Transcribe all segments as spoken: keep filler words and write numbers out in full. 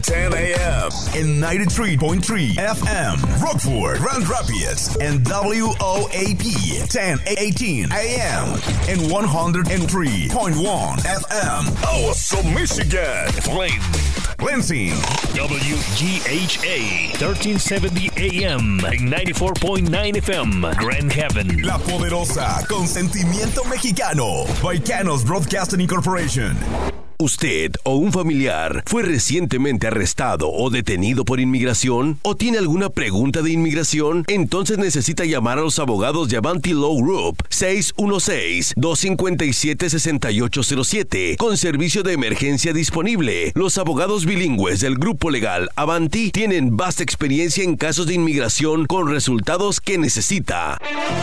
ten a.m. in ninety-three point three F M, Rockford, Grand Rapids, and W O A P ten eighteen A M in one hundred three point one F M, Awesome, Michigan, Flint, Lansing, W G H A thirteen seventy A M en ninety-four point nine F M, Grand Haven. La Poderosa, con sentimiento mexicano, Vaicanos Broadcasting Incorporation. ¿Usted o un familiar fue recientemente arrestado o detenido por inmigración? ¿O tiene alguna pregunta de inmigración? Entonces necesita llamar a los abogados de Avanti Law Group seis uno seis, dos cinco siete, seis ocho cero siete con servicio de emergencia disponible. Los abogados bilingües del grupo legal Avanti tienen vasta experiencia en casos de inmigración con resultados que necesita.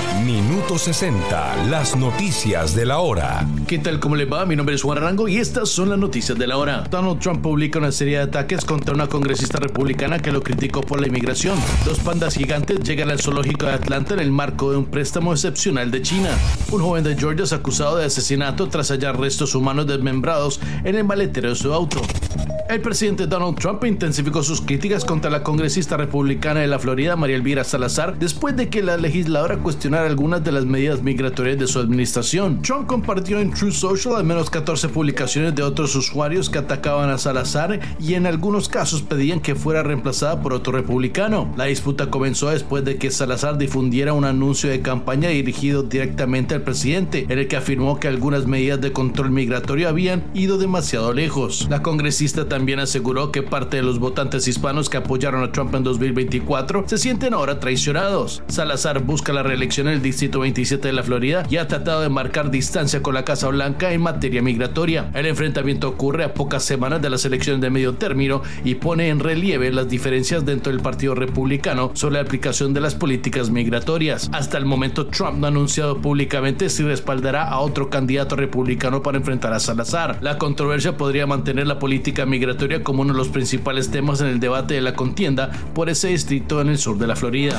Minuto sesenta, las noticias de la hora. ¿Qué tal? ¿Cómo le va? Mi nombre es Juan Arango y estas son las noticias de la hora. Donald Trump publica una serie de ataques contra una congresista republicana que lo criticó por la inmigración. Dos pandas gigantes llegan al zoológico de Atlanta en el marco de un préstamo excepcional de China. Un joven de Georgia es acusado de asesinato tras hallar restos humanos desmembrados en el maletero de su auto. El presidente Donald Trump intensificó sus críticas contra la congresista republicana de la Florida, María Elvira Salazar, después de que la legisladora cuestionara algunas de las medidas migratorias de su administración. Trump compartió en Truth Social al menos catorce publicaciones de otros usuarios que atacaban a Salazar y en algunos casos pedían que fuera reemplazada por otro republicano. La disputa comenzó después de que Salazar difundiera un anuncio de campaña dirigido directamente al presidente, en el que afirmó que algunas medidas de control migratorio habían ido demasiado lejos. La congresista también También aseguró que parte de los votantes hispanos que apoyaron a Trump en dos mil veinticuatro se sienten ahora traicionados. Salazar busca la reelección en el Distrito veintisiete de la Florida y ha tratado de marcar distancia con la Casa Blanca en materia migratoria. El enfrentamiento ocurre a pocas semanas de las elecciones de medio término y pone en relieve las diferencias dentro del Partido Republicano sobre la aplicación de las políticas migratorias. Hasta el momento, Trump no ha anunciado públicamente si respaldará a otro candidato republicano para enfrentar a Salazar. La controversia podría mantener la política migratoria como uno de los principales temas en el debate de la contienda por ese distrito en el sur de la Florida.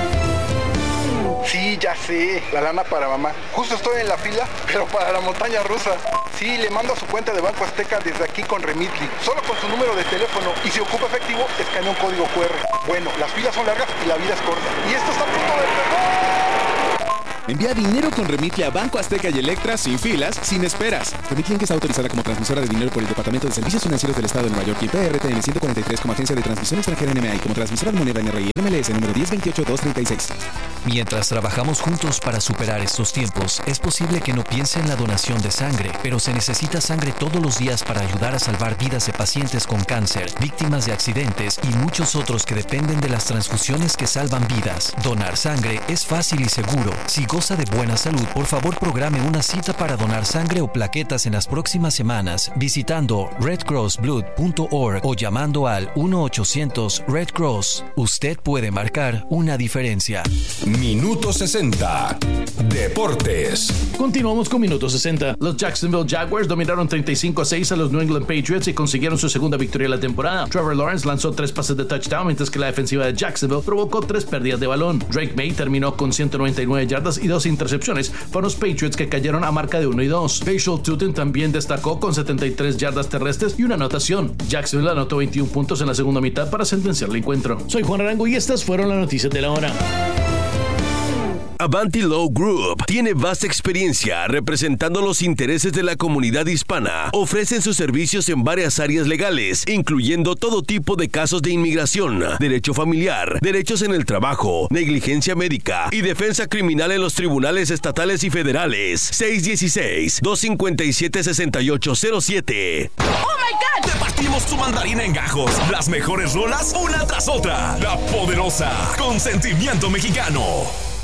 Sí, ya sé, la lana para mamá. Justo estoy en la fila, pero para la montaña rusa. Sí, le mando a su cuenta de Banco Azteca desde aquí con Remitly. Solo con su número de teléfono y si ocupa efectivo, escanea un código cu erre. Bueno, las filas son largas y la vida es corta. Y esto está a punto de empezar. Envía dinero con Remitly a Banco Azteca y Electra sin filas, sin esperas. Remitly, que está autorizada como transmisora de dinero por el Departamento de Servicios Financieros del Estado de Nueva York y P R T N ciento cuarenta y tres como agencia de transmisión extranjera N M A y como transmisora de moneda N R I M L S número diez veintiocho dos treinta y seis. Mientras trabajamos juntos para superar estos tiempos, es posible que no piense en la donación de sangre, pero se necesita sangre todos los días para ayudar a salvar vidas de pacientes con cáncer, víctimas de accidentes y muchos otros que dependen de las transfusiones que salvan vidas. Donar sangre es fácil y seguro. Si goza de buena salud, por favor programe una cita para donar sangre o plaquetas en las próximas semanas visitando red cross blood punto org o llamando al uno ochocientos red cross. Usted puede marcar una diferencia. Minuto sesenta, Deportes. Continuamos con Minuto sesenta. Los Jacksonville Jaguars dominaron treinta y cinco a seis a los New England Patriots y consiguieron su segunda victoria de la temporada. Trevor Lawrence lanzó tres pases de touchdown, mientras que la defensiva de Jacksonville provocó tres pérdidas de balón. Drake May terminó con ciento noventa y nueve yardas y dos intercepciones para los Patriots, que cayeron a marca de uno y dos. Rachel Tutton también destacó con setenta y tres yardas terrestres y una anotación. Jacksonville anotó veintiún puntos en la segunda mitad para sentenciar el encuentro. Soy Juan Arango y estas fueron las noticias de la hora. Avanti Law Group tiene vasta experiencia representando los intereses de la comunidad hispana. Ofrecen sus servicios en varias áreas legales, incluyendo todo tipo de casos de inmigración, derecho familiar, derechos en el trabajo, negligencia médica y defensa criminal en los tribunales estatales y federales. seis uno seis, dos cinco siete, seis ocho cero siete. ¡Oh, my God! Te partimos tu mandarina en gajos. Las mejores rolas, una tras otra. La Poderosa, con sentimiento mexicano.